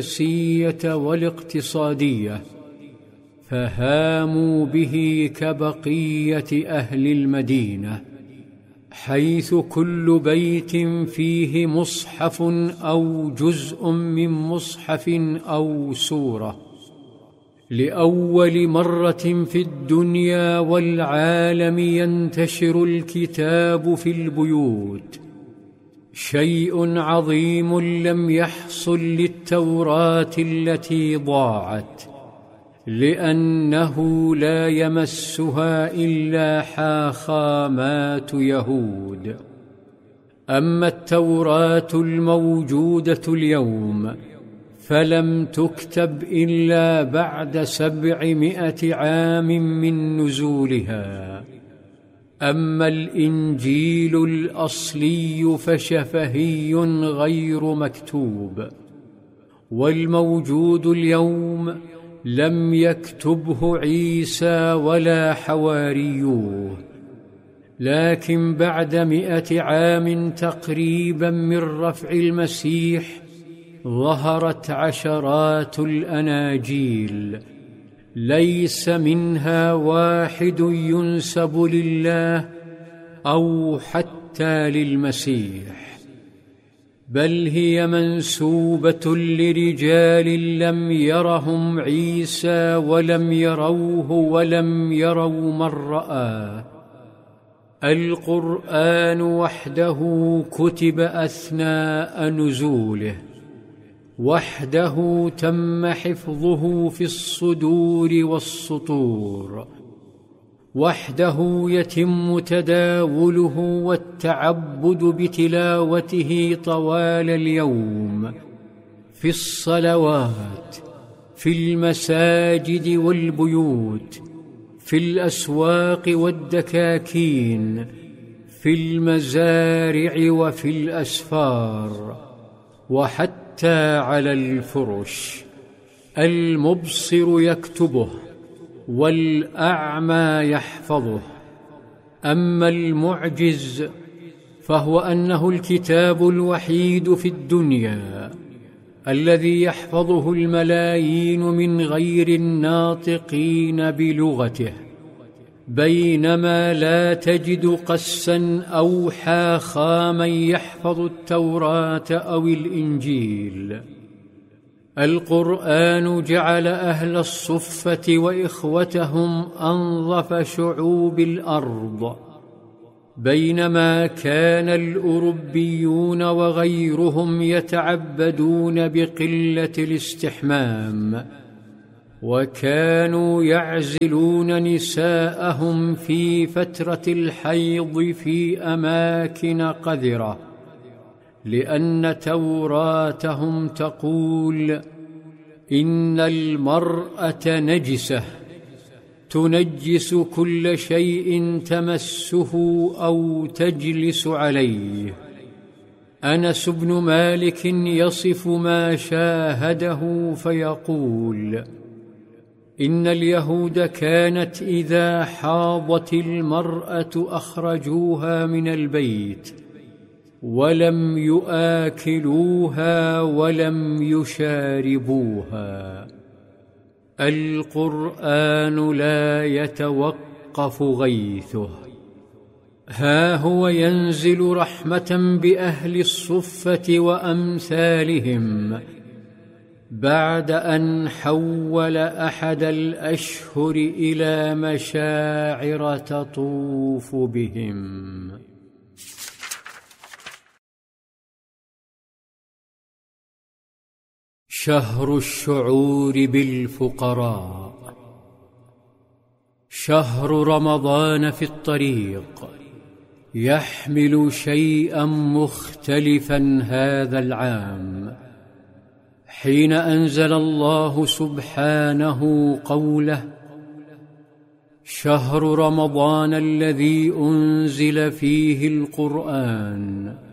السياسية والاقتصادية، فهاموا به كبقية أهل المدينة، حيث كل بيت فيه مصحف أو جزء من مصحف أو سورة. لأول مرة في الدنيا والعالم ينتشر الكتاب في البيوت، شيء عظيم لم يحصل للتوراة التي ضاعت، لأنه لا يمسها إلا حاخامات يهود. أما التوراة الموجودة اليوم فلم تكتب إلا بعد 700 عام من نزولها. أما الإنجيل الأصلي فشفهي غير مكتوب، والموجود اليوم لم يكتبه عيسى ولا حواريوه، لكن بعد 100 عام تقريبا من رفع المسيح ظهرت عشرات الأناجيل، ليس منها واحد ينسب لله أو حتى للمسيح، بل هي منسوبة لرجال لم يرهم عيسى ولم يروه ولم يروا من رآه. القرآن وحده كتب أثناء نزوله، وحده تم حفظه في الصدور والسطور، وحده يتم تداوله والتعبد بتلاوته طوال اليوم، في الصلوات، في المساجد والبيوت، في الأسواق والدكاكين، في المزارع وفي الأسفار، وحتى على الفرش. المبصر يكتبه والأعمى يحفظه. أما المعجز فهو أنه الكتاب الوحيد في الدنيا الذي يحفظه الملايين من غير الناطقين بلغته، بينما لا تجد قسا أو حاخاما يحفظ التوراة أو الإنجيل. القرآن جعل أهل الصفة وإخوتهم أنظف شعوب الأرض، بينما كان الأوروبيون وغيرهم يتعبدون بقلة الاستحمام، وكانوا يعزلون نساءهم في فترة الحيض في أماكن قذرة، لأن توراتهم تقول: إن المرأة نجسة تنجس كل شيء تمسه أو تجلس عليه. أنس بن مالك يصف ما شاهده فيقول: إن اليهود كانت إذا حاضت المرأة أخرجوها من البيت، ولم يؤكلوها ولم يشاربوها. القرآن لا يتوقف غيثه، ها هو ينزل رحمة بأهل الصفة وأمثالهم بعد أن حول أحد الأشهر إلى مشاعر تطوف بهم. شهر الشعور بالفقراء. شهر رمضان في الطريق، يحمل شيئا مختلفا هذا العام، حين أنزل الله سبحانه قوله: شهر رمضان الذي أنزل فيه القرآن